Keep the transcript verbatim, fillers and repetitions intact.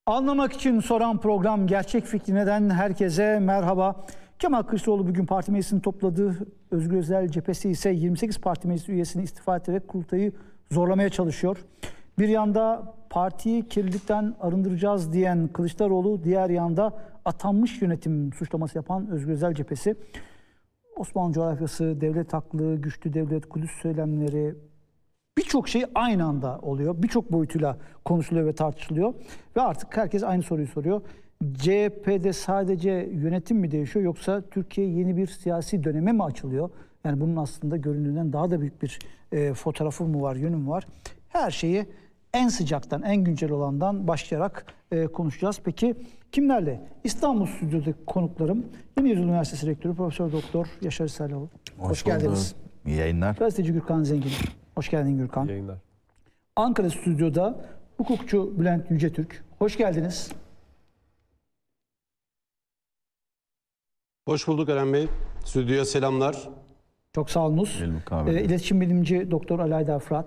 Anlamak için soran program Gerçek Fikri Neden? Herkese merhaba. Kemal Kılıçdaroğlu bugün parti meclisini topladı. Özgür Özel cephesi ise yirmi sekiz parti meclisi üyesini istifa ederek kurultayı zorlamaya çalışıyor. Bir yanda partiyi kirlilikten arındıracağız diyen Kılıçdaroğlu, diğer yanda atanmış yönetim suçlaması yapan Özgür Özel cephesi. Osmanlı coğrafyası, devlet haklı, güçlü devlet, Kudüs söylemleri, birçok şey aynı anda oluyor. Birçok boyutuyla konuşuluyor ve tartışılıyor. Ve artık herkes aynı soruyu soruyor. C H P'de sadece yönetim mi değişiyor, yoksa Türkiye yeni bir siyasi döneme mi açılıyor? Yani bunun aslında göründüğünden daha da büyük bir e, fotoğrafı mı var, yönü mü var? Her şeyi en sıcaktan, en güncel olandan başlayarak e, konuşacağız. Peki kimlerle? İstanbul stüdyodaki konuklarım Yeni Yüzyıl Üniversitesi Rektörü Profesör Doktor Yaşar İshaloğlu. Hoş, Hoş geldiniz. İyi yayınlar. Gazeteci Gürkan Zengin. Hoş geldin Gürkan. İyi yayınlar. Ankara stüdyoda hukukçu Bülent Yücetürk. Hoş geldiniz. Hoş bulduk Eren Bey. Stüdyoya selamlar. Çok sağ olunuz. E, İletişim Bilimci Doktor Ali Aydar Fırat.